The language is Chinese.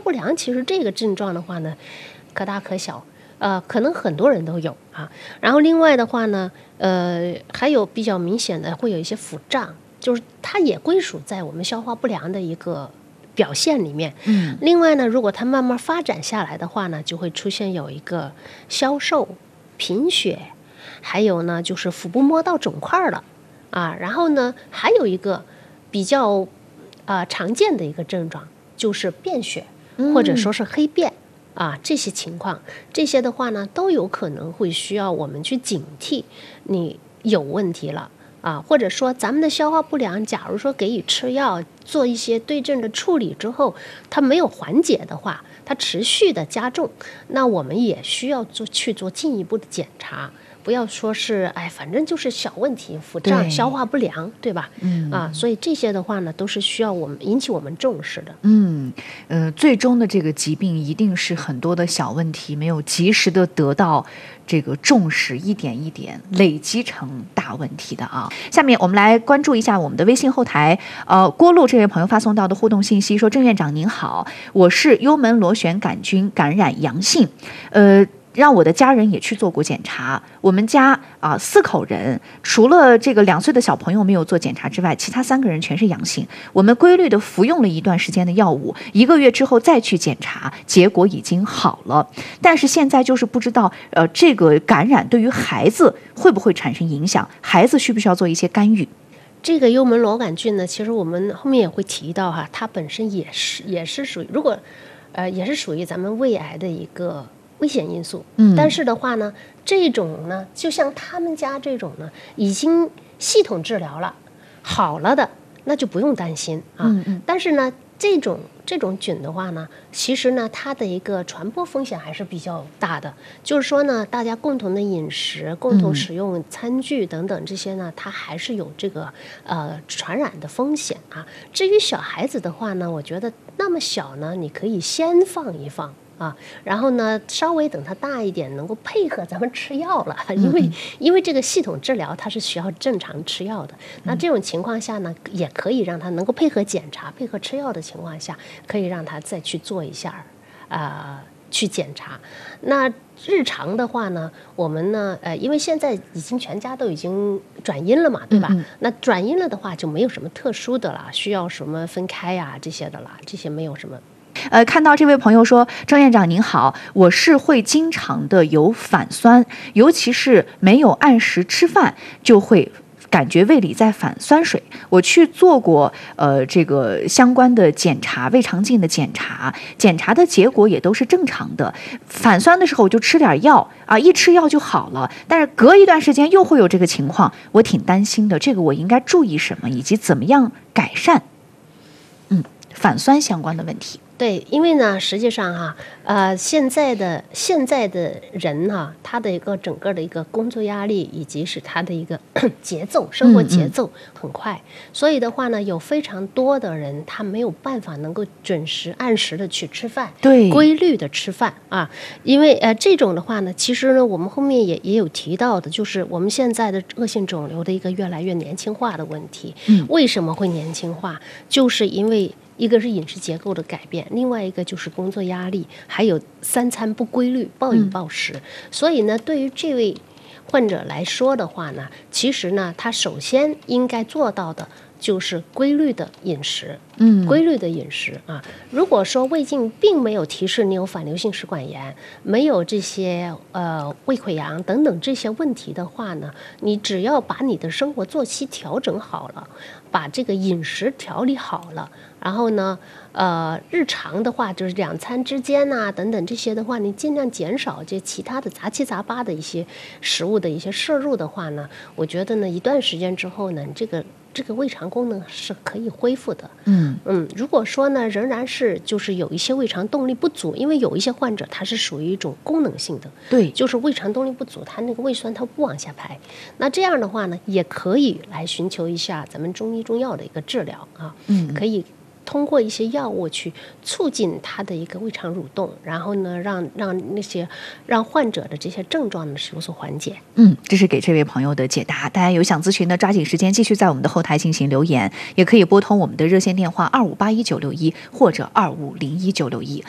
不良其实这个症状的话呢，可大可小，可能很多人都有啊。然后另外的话呢，还有比较明显的会有一些腹胀，就是它也归属在我们消化不良的一个表现里面。另外呢，如果它慢慢发展下来的话呢，就会出现有一个消瘦、贫血，还有呢就是腹部摸到肿块了啊。然后呢，还有一个比较常见的一个症状就是便血，或者说是黑便。这些情况，这些的话呢，都有可能会需要我们去警惕你有问题了或者说咱们的消化不良，假如说给予吃药做一些对症的处理之后，它没有缓解的话，它持续的加重，那我们也需要去做进一步的检查。不要说是反正就是小问题，腹胀、消化不良，对吧？所以这些的话呢，都是需要我们引起我们重视的。 最终的这个疾病一定是很多的小问题没有及时的得到这个重视，一点一点累积成大问题的啊。下面我们来关注一下我们的微信后台，郭路这位朋友发送到的互动信息说：郑院长您好，我是幽门螺旋杆菌感染阳性，让我的家人也去做过检查。我们家4口人，除了这个2岁的小朋友没有做检查之外，其他3个人全是阳性。我们规律的服用了一段时间的药物，1个月之后再去检查，结果已经好了。但是现在就是不知道，这个感染对于孩子会不会产生影响？孩子需不需要做一些干预？ 这个幽门螺杆菌呢，其实我们后面也会提到它本身也是属于，如果也是属于咱们胃癌的一个危险因素。但是的话呢，这种呢，就像他们家这种呢，已经系统治疗了，好了的，那就不用担心但是呢，这种菌的话呢，其实呢，它的一个传播风险还是比较大的。就是说呢，大家共同的饮食、共同使用餐具等等这些呢，它还是有这个传染的风险至于小孩子的话呢，我觉得那么小呢，你可以先放一放。然后呢，稍微等它大一点，能够配合咱们吃药了，因为这个系统治疗它是需要正常吃药的。那这种情况下呢，也可以让它能够配合检查、配合吃药的情况下，可以让它再去做一下去检查。那日常的话呢，我们呢因为现在已经全家都已经转阴了嘛，对吧？那转阴了的话就没有什么特殊的了，需要什么分开这些的了，这些没有什么。 看到这位朋友说：郑院长您好，我是会经常的有反酸，尤其是没有按时吃饭就会感觉胃里在反酸水。我去做过这个相关的检查，胃肠镜的检查的结果也都是正常的。反酸的时候我就吃点药一吃药就好了，但是隔一段时间又会有这个情况，我挺担心的。这个我应该注意什么，以及怎么样改善反酸相关的问题？ 对，因为呢，实际上现在的人他的一个整个的一个工作压力，以及是他的一个节奏，生活节奏很快，所以的话呢，有非常多的人他没有办法能够准时按时的去吃饭， 对， 规律的吃饭因为这种的话呢，其实呢，我们后面也有提到的，就是我们现在的恶性肿瘤的一个越来越年轻化的问题。为什么会年轻化？就是因为一个是饮食结构的改变，另外一个就是工作压力，还有3餐不规律，暴饮暴食。所以呢，对于这位患者来说的话呢，其实呢，他首先应该做到的就是规律的饮食。规律的饮食如果说胃镜并没有提示你有反流性食管炎，没有这些胃溃疡等等这些问题的话呢，你只要把你的生活作息调整好了，把这个饮食调理好了，然后呢日常的话就是2餐之间等等这些的话，你尽量减少这其他的杂七杂八的一些食物的一些摄入的话呢，我觉得呢一段时间之后呢，这个胃肠功能是可以恢复的。如果说呢仍然是就是有一些胃肠动力不足，因为有一些患者他是属于一种功能性的， 对， 就是胃肠动力不足，他那个胃酸他不往下排，那这样的话呢也可以来寻求一下咱们中医中药的一个治疗可以通过一些药物去促进他的一个胃肠蠕动，然后呢让患者的这些症状呢是有所缓解。 这是给这位朋友的解答。大家有想咨询的，抓紧时间继续在我们的后台进行留言，也可以拨通我们的热线电话25819661或者25019661。